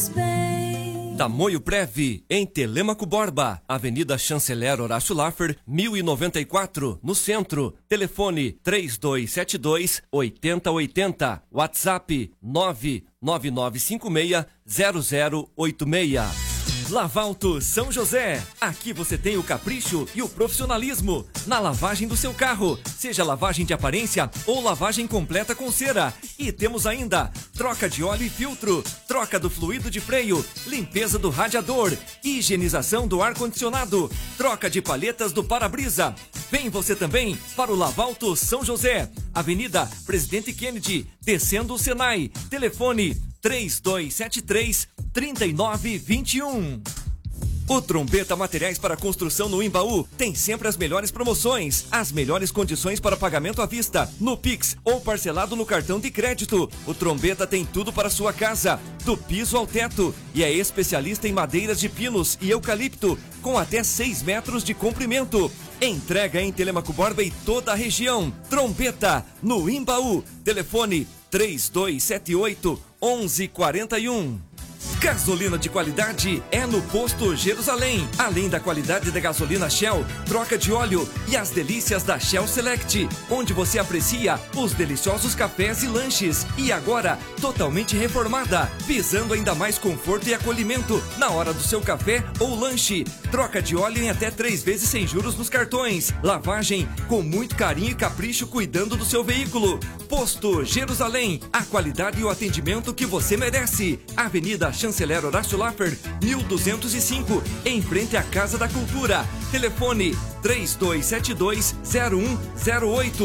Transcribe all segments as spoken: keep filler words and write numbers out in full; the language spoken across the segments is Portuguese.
faz bem. Tamoio Prev, em Telêmaco Borba, Avenida Chanceler Horácio Laffer, mil e noventa e quatro, no centro. Telefone três dois sete dois, oito zero oito zero, WhatsApp nove nove nove cinco seis zero zero oito seis. Lavalto São José, aqui você tem o capricho e o profissionalismo na lavagem do seu carro, seja lavagem de aparência ou lavagem completa com cera. E temos ainda troca de óleo e filtro, troca do fluido de freio, limpeza do radiador, higienização do ar-condicionado, troca de palhetas do para-brisa. Vem você também para o Lavalto São José, Avenida Presidente Kennedy, descendo o Senai. Telefone três dois sete três, três nove dois um. O Trombeta Materiais para Construção no Imbaú tem sempre as melhores promoções, as melhores condições para pagamento à vista, no Pix ou parcelado no cartão de crédito. O Trombeta tem tudo para sua casa, do piso ao teto, e é especialista em madeiras de pinos e eucalipto, com até seis metros de comprimento. Entrega em Telêmaco Borba e toda a região. Trombeta, no Imbaú. Telefone três dois sete oito, um um quatro um. Gasolina de qualidade é no Posto Jerusalém. Além da qualidade da gasolina Shell, troca de óleo e as delícias da Shell Select, onde você aprecia os deliciosos cafés e lanches. E agora, totalmente reformada, visando ainda mais conforto e acolhimento na hora do seu café ou lanche. Troca de óleo em até três vezes sem juros nos cartões. Lavagem com muito carinho e capricho, cuidando do seu veículo. Posto Jerusalém, a qualidade e o atendimento que você merece. Avenida Chanceler Horácio Laffer, mil duzentos e cinco, em frente à Casa da Cultura. Telefone três dois sete dois, zero um zero oito.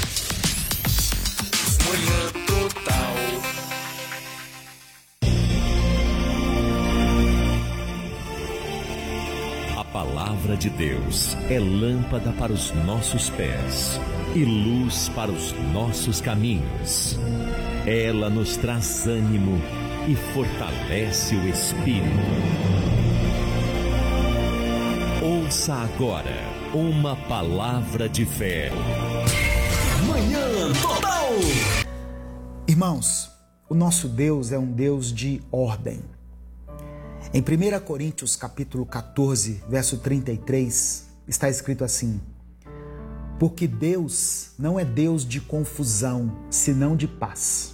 Manhã Total. A palavra de Deus é lâmpada para os nossos pés e luz para os nossos caminhos. Ela nos traz ânimo e fortalece o espírito. Ouça agora uma palavra de fé. Manhã Total. Irmãos, o nosso Deus é um Deus de ordem. Em primeira Coríntios capítulo quatorze, verso trinta e três, está escrito assim: porque Deus não é Deus de confusão, senão de paz.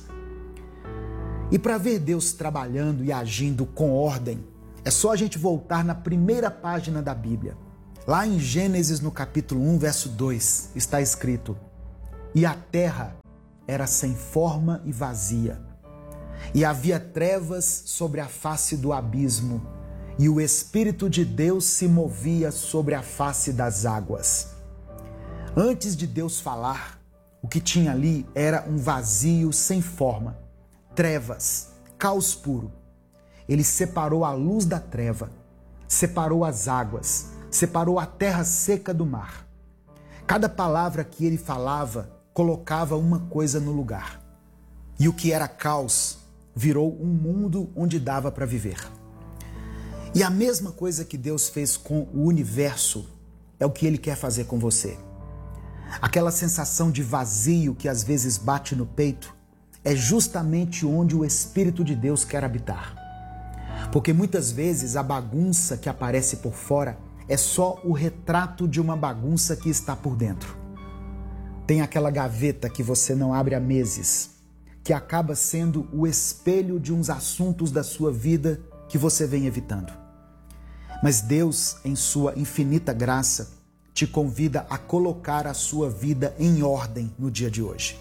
E para ver Deus trabalhando e agindo com ordem, é só a gente voltar na primeira página da Bíblia. Lá em Gênesis, no capítulo um, verso dois, está escrito: e a terra era sem forma e vazia, e havia trevas sobre a face do abismo, e o Espírito de Deus se movia sobre a face das águas. Antes de Deus falar, o que tinha ali era um vazio sem forma, trevas, caos puro. Ele separou a luz da treva, separou as águas, separou a terra seca do mar. Cada palavra que ele falava colocava uma coisa no lugar. E o que era caos virou um mundo onde dava para viver. E a mesma coisa que Deus fez com o universo é o que ele quer fazer com você. Aquela sensação de vazio que às vezes bate no peito é justamente onde o Espírito de Deus quer habitar. Porque muitas vezes a bagunça que aparece por fora é só o retrato de uma bagunça que está por dentro. Tem aquela gaveta que você não abre há meses, que acaba sendo o espelho de uns assuntos da sua vida que você vem evitando. Mas Deus, em sua infinita graça, te convida a colocar a sua vida em ordem no dia de hoje.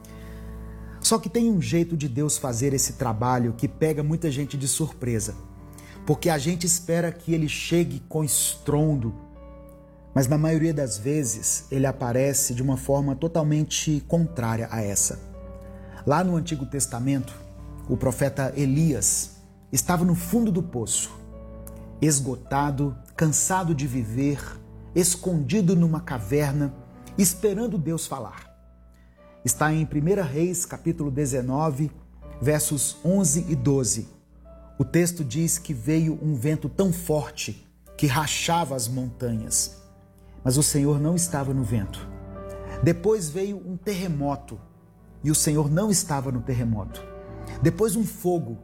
Só que tem um jeito de Deus fazer esse trabalho que pega muita gente de surpresa, porque a gente espera que ele chegue com estrondo, mas na maioria das vezes ele aparece de uma forma totalmente contrária a essa. Lá no Antigo Testamento, o profeta Elias estava no fundo do poço, esgotado, cansado de viver, escondido numa caverna, esperando Deus falar. Está em primeira Reis, capítulo dezenove, versos onze e doze. O texto diz que veio um vento tão forte que rachava as montanhas, mas o Senhor não estava no vento. Depois veio um terremoto, e o Senhor não estava no terremoto. Depois um fogo,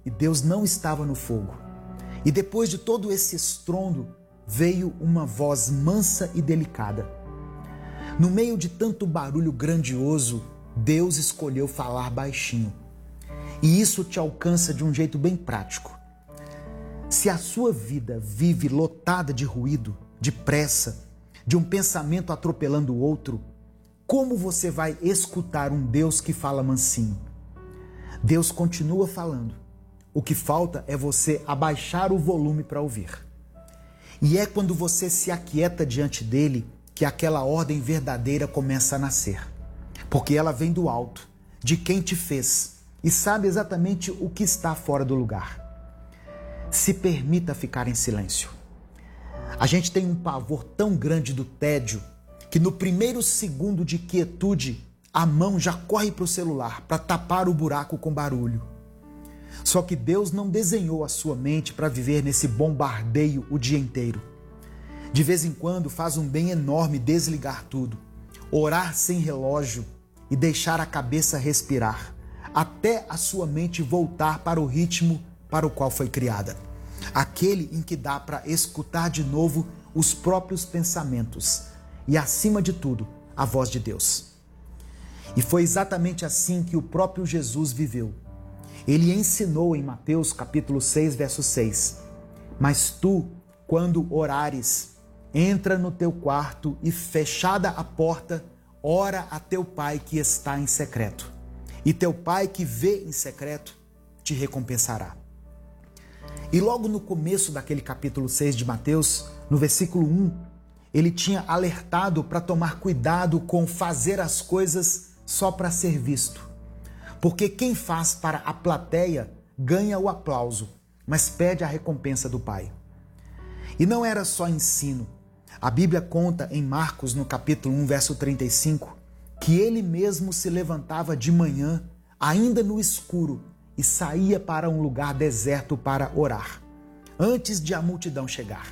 e Deus não estava no fogo. E depois de todo esse estrondo, veio uma voz mansa e delicada. No meio de tanto barulho grandioso, Deus escolheu falar baixinho. E isso te alcança de um jeito bem prático. Se a sua vida vive lotada de ruído, de pressa, de um pensamento atropelando o outro, como você vai escutar um Deus que fala mansinho? Deus continua falando. O que falta é você abaixar o volume para ouvir. E é quando você se aquieta diante dele que aquela ordem verdadeira começa a nascer. Porque ela vem do alto, de quem te fez, e sabe exatamente o que está fora do lugar. Se permita ficar em silêncio. A gente tem um pavor tão grande do tédio que no primeiro segundo de quietude, a mão já corre para o celular para tapar o buraco com barulho. Só que Deus não desenhou a sua mente para viver nesse bombardeio o dia inteiro. De vez em quando faz um bem enorme desligar tudo, orar sem relógio e deixar a cabeça respirar, até a sua mente voltar para o ritmo para o qual foi criada. Aquele em que dá para escutar de novo os próprios pensamentos e, acima de tudo, a voz de Deus. E foi exatamente assim que o próprio Jesus viveu. Ele ensinou em Mateus capítulo seis, verso seis: mas tu, quando orares, entra no teu quarto e, fechada a porta, ora a teu pai que está em secreto. E teu pai que vê em secreto te recompensará. E logo no começo daquele capítulo seis de Mateus, no versículo um, ele tinha alertado para tomar cuidado com fazer as coisas só para ser visto. Porque quem faz para a plateia ganha o aplauso, mas perde a recompensa do Pai. E não era só ensino. A Bíblia conta em Marcos, no capítulo um, verso trinta e cinco, que ele mesmo se levantava de manhã, ainda no escuro, e saía para um lugar deserto para orar, antes de a multidão chegar.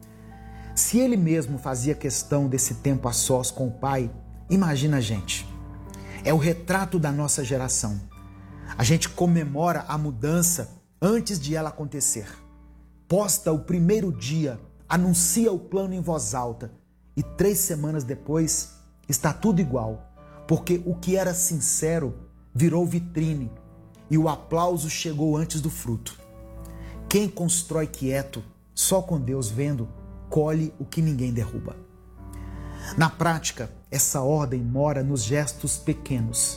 Se ele mesmo fazia questão desse tempo a sós com o Pai, imagina a gente. É o retrato da nossa geração. A gente comemora a mudança antes de ela acontecer. Posta o primeiro dia, anuncia o plano em voz alta e três semanas depois está tudo igual, porque o que era sincero virou vitrine e o aplauso chegou antes do fruto. Quem constrói quieto, só com Deus vendo, colhe o que ninguém derruba. Na prática, essa ordem mora nos gestos pequenos,